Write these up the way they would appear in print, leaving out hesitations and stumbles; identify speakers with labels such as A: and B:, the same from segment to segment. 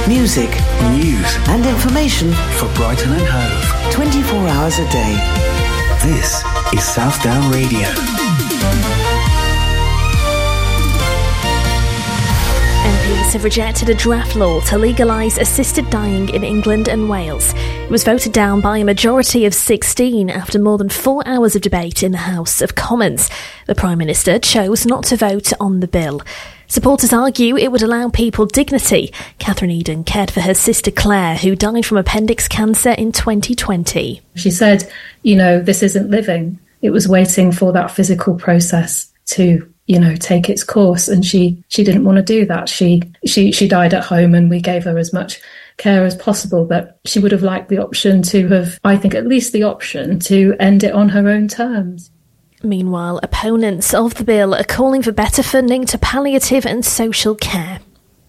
A: Music,
B: news
A: and information
B: for Brighton and Hove.
A: 24 hours a day.
B: This is Southdown Radio.
C: MPs have rejected a draft law to legalise assisted dying in England and Wales. It was voted down by a majority of 16 after more than 4 hours of debate in the House of Commons. The Prime Minister chose not to vote on the bill. Supporters argue it would allow people dignity. Catherine Eden cared for her sister Claire, who died from appendix cancer in 2020.
D: She said, this isn't living. It was waiting for that physical process to take its course, and she didn't want to do that. She died at home, and we gave her as much care as possible, but she would have liked the option to have, I think at least the option to end it on her own terms.
C: Meanwhile, opponents of the bill are calling for better funding to palliative and social care.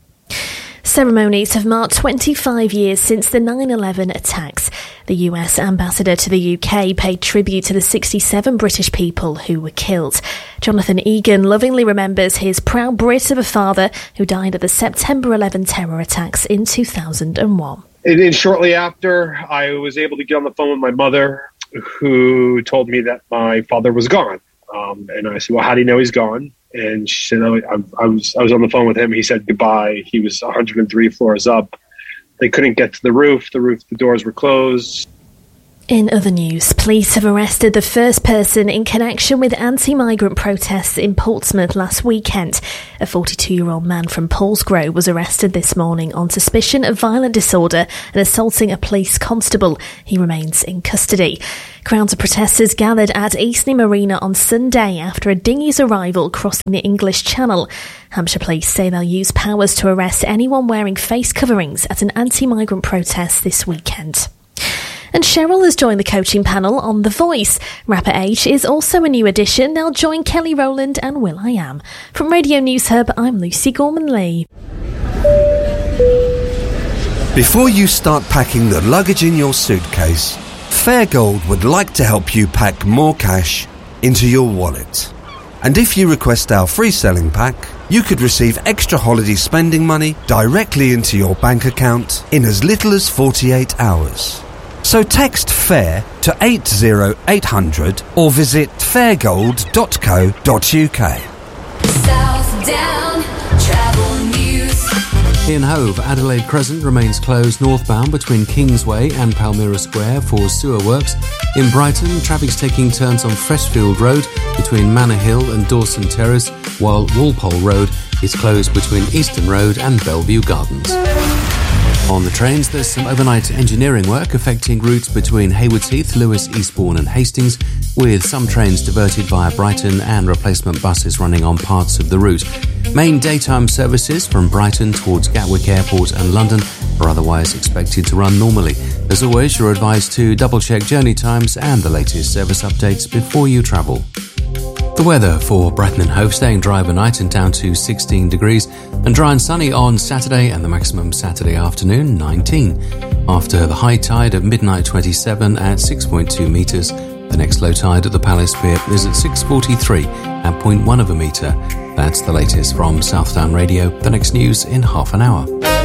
C: Ceremonies have marked 25 years since the 9/11 attacks. The US ambassador to the UK paid tribute to the 67 British people who were killed. Jonathan Egan lovingly remembers his proud Brit of a father who died at the September 11 terror attacks in 2001.
E: And shortly after, I was able to get on the phone with my mother, who told me that my father was gone. And I said, well, how do you know he's gone? And she said, I was on the phone with him. He said goodbye. He was 103 floors up. They couldn't get to the roof. The doors were closed.
C: In other news, police have arrested the first person in connection with anti-migrant protests in Portsmouth last weekend. A 42-year-old man from Paulsgrove was arrested this morning on suspicion of violent disorder and assaulting a police constable. He remains in custody. Crowds of protesters gathered at Eastney Marina on Sunday after a dinghy's arrival crossing the English Channel. Hampshire Police say they'll use powers to arrest anyone wearing face coverings at an anti-migrant protest this weekend. And Cheryl has joined the coaching panel on The Voice. Rapper H is also a new addition. They'll join Kelly Rowland and will.i.am. From Radio News Hub, I'm Lucy Gorman-Lee.
F: Before you start packing the luggage in your suitcase, Fairgold would like to help you pack more cash into your wallet. And if you request our free selling pack, you could receive extra holiday spending money directly into your bank account in as little as 48 hours. So text FAIR to 80800 or visit fairgold.co.uk.
G: Southdown Travel News.
H: In Hove, Adelaide Crescent remains closed northbound between Kingsway and Palmyra Square for sewer works. In Brighton, traffic's taking turns on Freshfield Road between Manor Hill and Dawson Terrace, while Walpole Road is closed between Easton Road and Bellevue Gardens. On the trains, there's some overnight engineering work affecting routes between Haywards Heath, Lewes, Eastbourne and Hastings, with some trains diverted via Brighton and replacement buses running on parts of the route. Main daytime services from Brighton towards Gatwick Airport and London are otherwise expected to run normally. As always, you're advised to double-check journey times and the latest service updates before you travel. The weather for Brighton and Hove, staying dry overnight and down to 16 degrees, and dry and sunny on Saturday, and the maximum Saturday afternoon 19. After the high tide at midnight 27 at 6.2 metres, the next low tide at the Palace Pier is at 6:43 at 0.1 of a metre. That's the latest from Southdown Radio. The next news in half an hour.